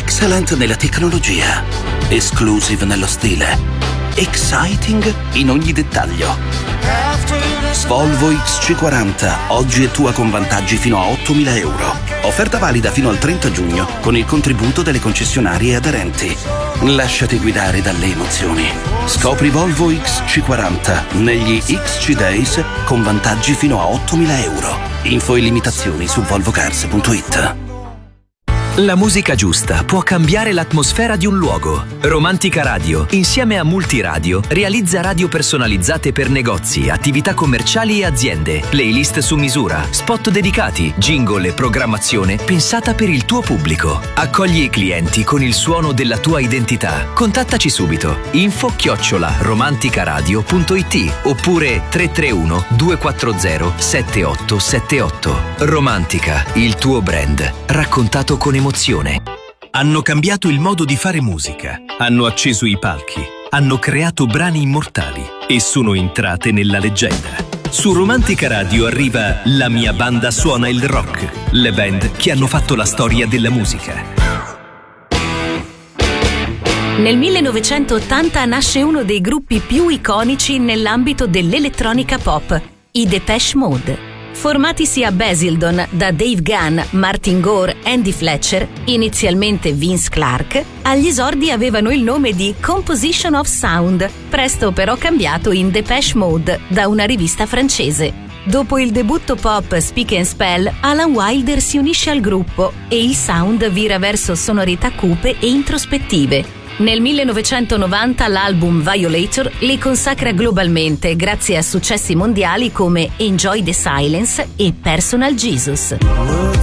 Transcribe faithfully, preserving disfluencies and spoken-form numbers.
Excellent nella tecnologia, exclusive nello stile, exciting in ogni dettaglio. Volvo X C quaranta, oggi è tua con vantaggi fino a ottomila euro. Offerta valida fino al trenta giugno con il contributo delle concessionarie aderenti. Lasciati guidare dalle emozioni. Scopri Volvo X C quaranta negli X C Days con vantaggi fino a ottomila euro. Info e limitazioni su volvocars punto it. La musica giusta può cambiare l'atmosfera di un luogo. Romantica Radio, insieme a Multiradio, realizza radio personalizzate per negozi, attività commerciali e aziende, playlist su misura, spot dedicati, jingle e programmazione pensata per il tuo pubblico. Accogli i clienti con il suono della tua identità. Contattaci subito. info chiocciola romanticaradio punto it oppure tre tre uno due quattro zero sette otto sette otto. Romantica, il tuo brand, raccontato con emozione. Hanno cambiato il modo di fare musica, hanno acceso i palchi, hanno creato brani immortali e sono entrate nella leggenda. Su Romantica Radio arriva La mia banda suona il rock, le band che hanno fatto la storia della musica. Nel millenovecentottanta nasce uno dei gruppi più iconici nell'ambito dell'elettronica pop, i Depeche Mode. Formatisi a Basildon da Dave Gunn, Martin Gore, Andy Fletcher, inizialmente Vince Clarke, agli esordi avevano il nome di Composition of Sound, presto però cambiato in Depeche Mode da una rivista francese. Dopo il debutto pop Speak and Spell, Alan Wilder si unisce al gruppo e il sound vira verso sonorità cupe e introspettive. Nel millenovecentonovanta l'album Violator li consacra globalmente grazie a successi mondiali come Enjoy the Silence e Personal Jesus.